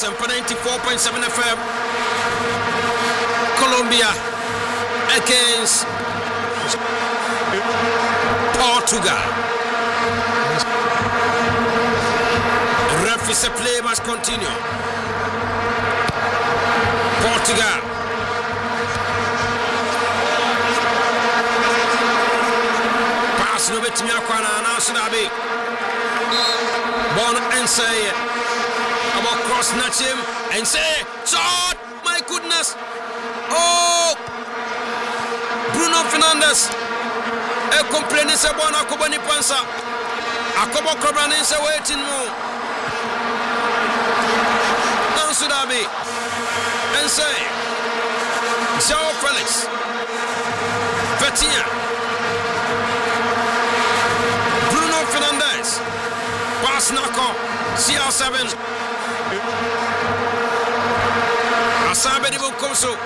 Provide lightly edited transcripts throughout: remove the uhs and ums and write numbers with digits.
Asempa 94.7 FM. Colombia against Portugal. Referee said play must continue. Portugal. Pass no bit to me and Sudabi. Bon and say about cross snatch him and say shot. My goodness. Oh, Bruno Fernandes. A complaining say bon akobani pansa. Akobo Kobrani say waiting more. Sudabi and say João Felix Vitinha Bruno Fernandes pass Nako CR7 Asabe di Bonkoso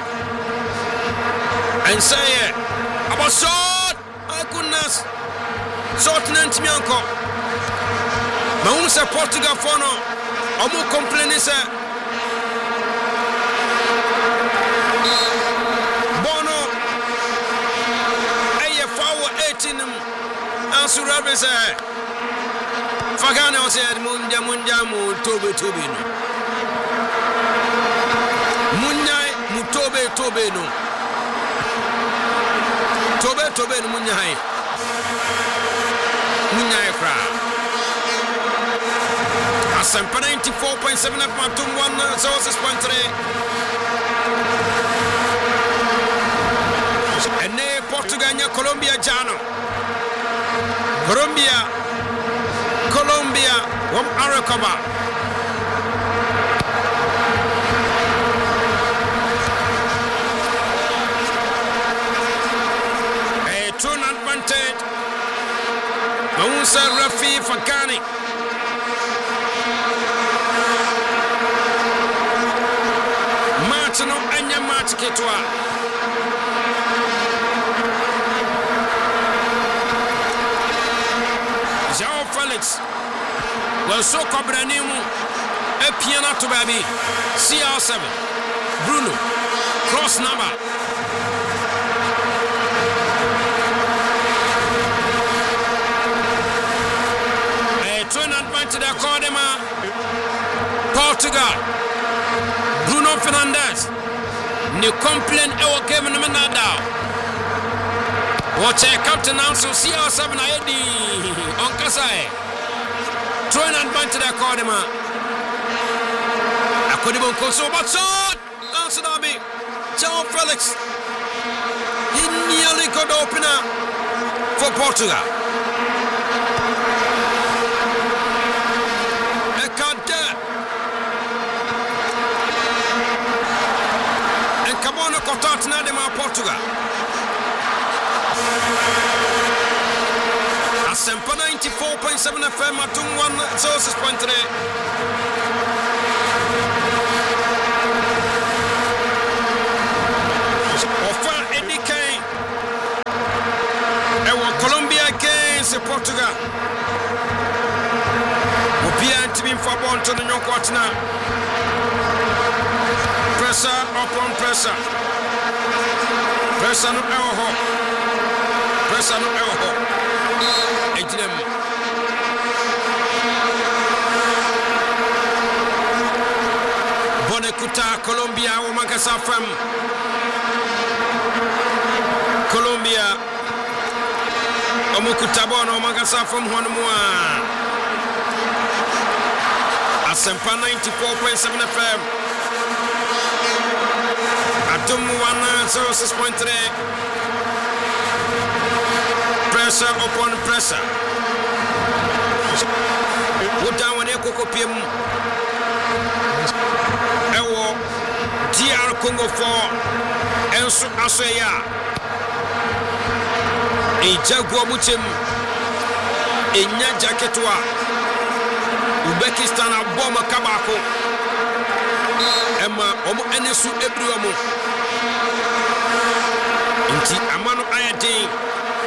and say about shot. My goodness, shot Nantimianko Maunsa Portugal fono Omu complaining say Answer say Fagano said Munja mu tobe no Munyai mu tobe no Tobe no munyai kra Asempa 94.7 FM Matum 106.3 Ene Portugal nya Colombia jano Colombia, from Arecoba. A turn advantage. Moussa Rafi Fagani. Martino Anya Martiketwa. Felix well so Cobranimu a piano to baby CR7 Bruno cross number a turn advantage to the Cordema Portugal Bruno Fernandes new complaint our game in the minute. Watch a captain also CR7 Eddie on Kasai. Throwing advantage to the Cordema. Akodibon Koso, but shot! Answer Derby. João Felix. He nearly got opener for Portugal. A card there. And Cabono Cotat Nadema Portugal. Asempa 94.7 FM Matum 106.3 Ofa Edike Ewa Colombia against Portugal Obia Ntimi Mfabon to the Nyokwatna Pressure upon pressure Pressure no Ewa Pressure no Ewa Ejinem Bonekuta Colombia Omakasa FM Colombia Omukuta Bono Omakasa FM Honmua Asempa 94.7 FM Atum 106.3 Pressure upon pressure. Put down when Eco Copium Ewo DR Congo 4 Enso Asoya Ejagua Mutim Enya Jaketwa Uzbekistan Aboma Kabako Emma Omo Enesu Ebriomo Inti Amano Ayati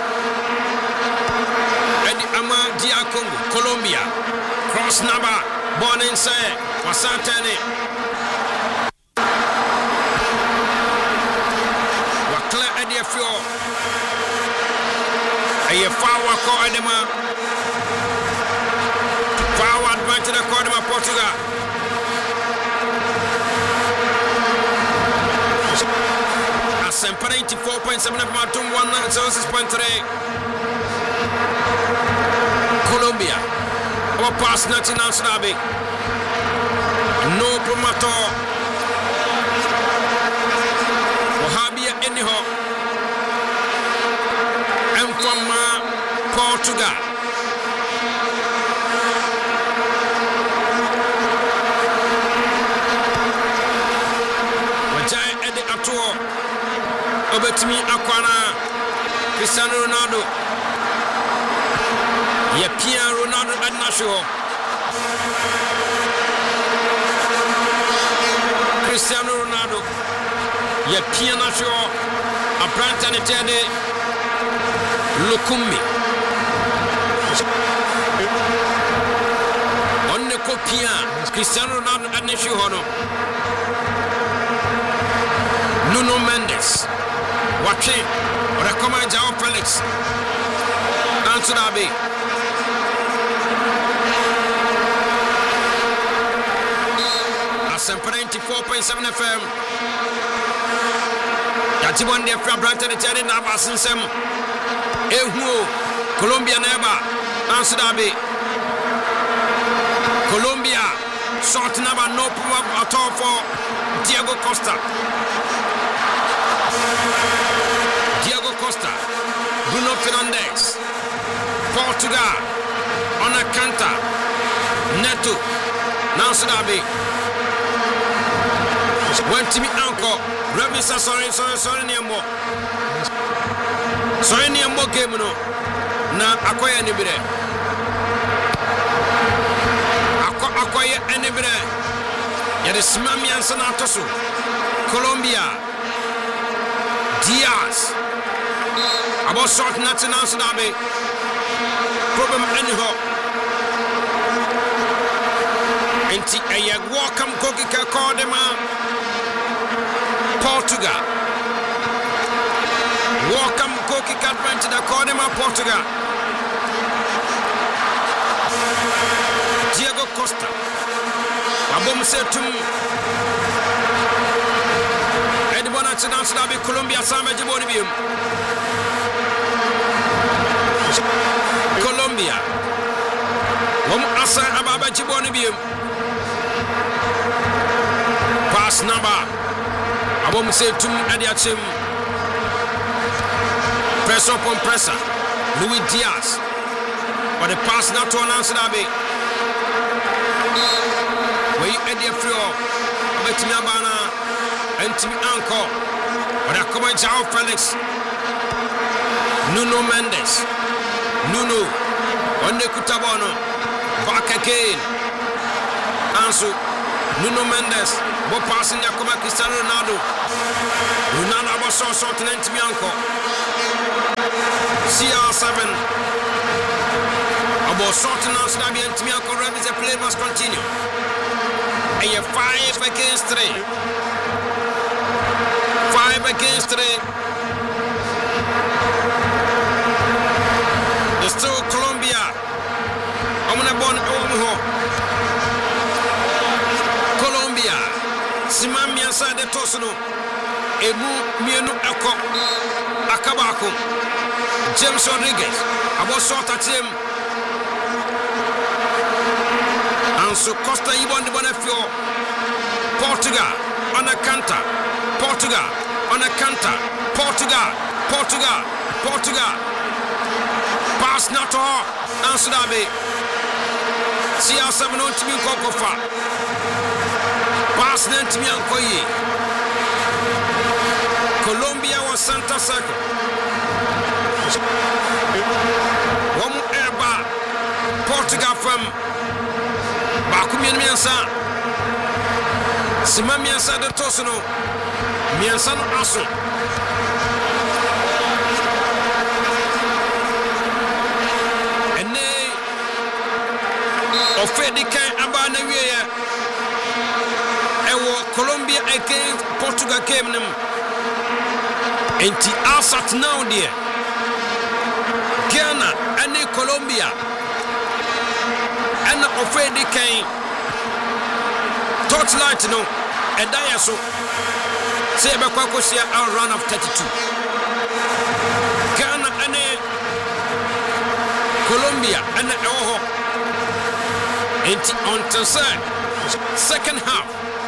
Ama DR Congo, Colombia, cross number Born inside Wasantani. Wakla Edia Fio. A Fawa Ko Edema. Fawa advance to the Cordema Portugal. Asempa 94.7 of Matum 106.3. Colombia. Our pass national Sudabi. No promoter. Wahabia anyhow. And from Portugal. Wajai Edi Atuo. Obetimi Akwana. Cristiano Ronaldo. Pierre Ronaldo at Nashua. Cristiano Ronaldo. Pierre Nashua. A Brantani Tede. Lukumi. On the copia. Cristiano Ronaldo at Nashua. Nuno Mendes. Watching. Recommend João Felix. Answer Dabi. Asempa 94.7 FM. Yatibon de Fra Brantani Tede Navasin Ehu Colombia Neba Ansudabi Colombia short number no problem at all for Diego Costa. Diego Costa, Bruno Fernandes, Portugal on a canter Neto Nansudabi went to me uncle Rebisa sorry Niambo. Sorry Niambo game no na akoya anibire. Akoya anibire. Yade simami ansa na atoso. Colombia. Diaz. About short national Sudabi. Problem anyhow. Enti aya welcome Kokika Cordema. Portugal. Welcome Koki Catman to the Cordema, Portugal. Diego Costa. Abom Setum. Edibona Chinabi, Colombia, Sama Jibonibium. Colombia. Asa Ababa Jibonibium. Pass number. Abom Setum Adiachim. Pressure upon pressure. Luis Diaz. But the pass not to announce that be. Where you at the floor. Bet me Abana. And to me Uncle. But I come on João Felix. Nuno Mendes. Nuno. Onde Kutabano. Back again. Ansu. Nuno Mendes. But passing Yakoma Cristiano Ronaldo. Ronaldo was so short and to me Uncle. CR7 about sorting out Snabi and Timiako Rabbits. The play must continue. And you're 5 against 3. 5 against 3. There's still Colombia. I'm gonna born Colombia. Simami inside the Tosono. Ebu Mienu Eko Akabako. James Rodriguez, about short at him. And so Costa Ibon de Bonafio. Portugal on a canter. Portugal on a canter. Portugal. Pass not to her. Ansudabi. CR7 on to me Kokofa. Pass then to me Ankoyi. Colombia was center circle. One Erba Portugal from Bakumian Miansa Sima Miansa de Tosono Miansa no Aso and they Ofedi Kan Aba na wie ewo Colombia against Portugal game them enti asat now there Ghana and Colombia and already can touchlight no and die so say be kwakosia our run of 32 Ghana and Colombia and ewo enti until second half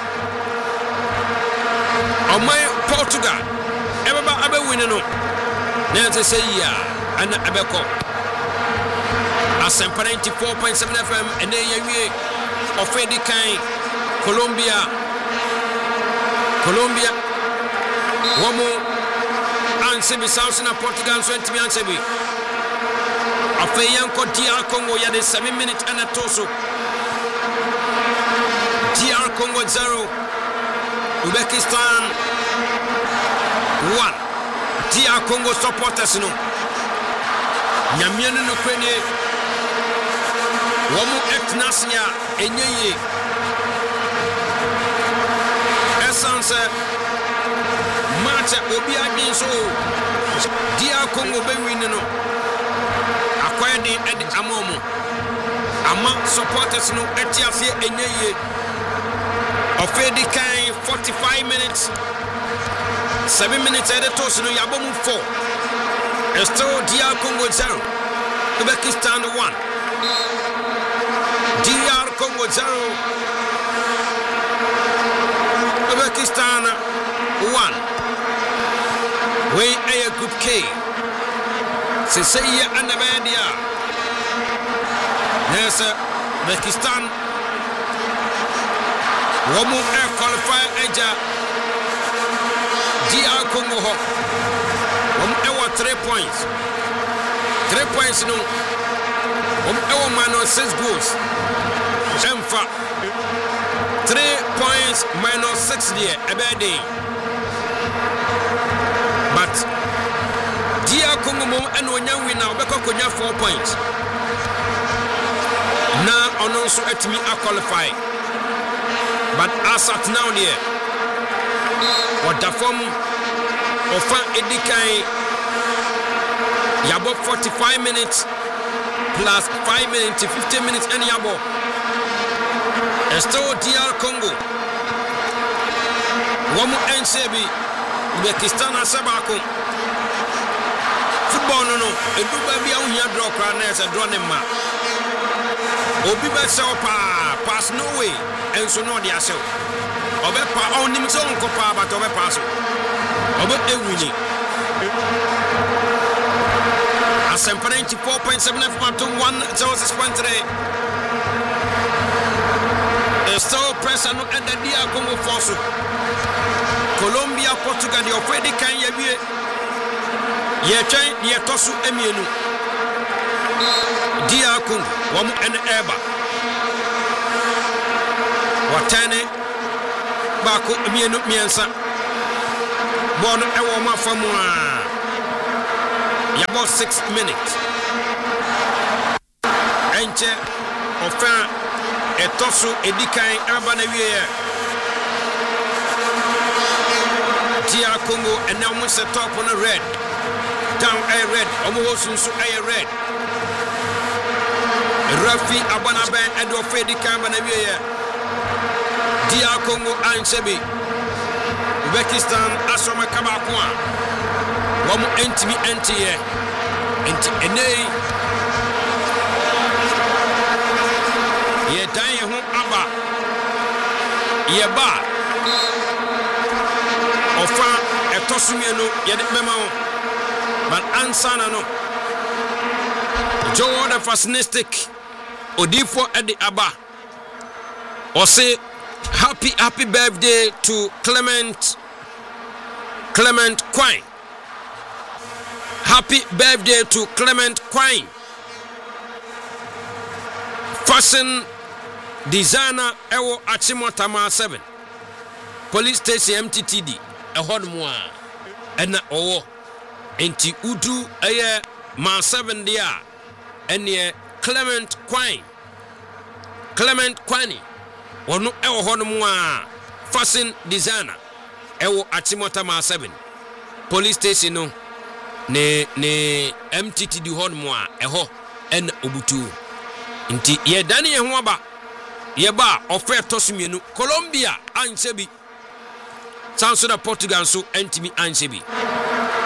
on my Portugal everybody abe win no na say ya and abeko Asempa 94.7 FM and then you already can Colombia Womo Ansebi South na Portugal 20 mi Ansebi Afeyan ko DR Congo ya de 7 minutes and a toso DR Congo 0 Uzbekistan 1 DR Congo supporters no Nyamiano no kwenye Womu etnasia enyeye essence match obi adin so dia Congo be win no akwaya din edi amomo ama supporters no etiasie enyeye ofedi kan 45 minutes 7 minutes editos no yabomu 4 still dia Congo 0 Uzbekistan 1 DR Congo 0 Uzbekistan 1 we a group K Sisaya and Abadia yes Uzbekistan Womu air qualify eja DR Congo ho Womu 3 points 3 points no Ewo minus 6 goals. Emfa 3 points minus 6 there a bad day. But DR Congo mom and onya winner obeko konya 4 points. Now ononso etimi a qualify. But as at now there what the form ofa edikai yabo 45 minutes plus 5 minutes to 15 minutes any abo. Still DR Congo. Womu NCB Uzbekistan asabako. Football no eduba bia wo hia draw kra na ese draw ne ma. Obi be se pass no way enso no dia se. Obe pa onim se onko pa but obe pass. Obe ewini. Asempa 94.7 FM to 106.3. Still pressure no at the DR Congo force. Colombia, Portugal, the already can ye try ye tosu emienu. DR Congo, one and eba. Watane Bako emienu miensa. Bono ewo ma famwa. About 6 minutes. Enche ofa etosu edikan abanawie. DR Congo and now we set up on a red. Down a red. Almost a red. Rafi Abanaben and Ofedi Kambanawie. DR Congo and Sebi. Uzbekistan Asoma Kabakwa. Womu entimi entiye enti enei ye dan ye ho aba ye ba ofa etosumienu ye de bema ho but ansana no Joe the fascistic odifo edi aba or say happy birthday to Clement Quine. Happy birthday to Clement Quine. Fashion designer ewo Achimotama 7. Police station MTTD. Ehod moa. Ena owo. Enti udu eye ma 7 dia. Enye Clement Quine. Ono ewo hono mu a fashion designer ewo Achimota ma 7 police station no ne MTT di hono mu a eho en obutu nti ye dane ye ho aba ye ba ofe tosumienu Colombia ansebi sanso da Portugal so entimi ansebi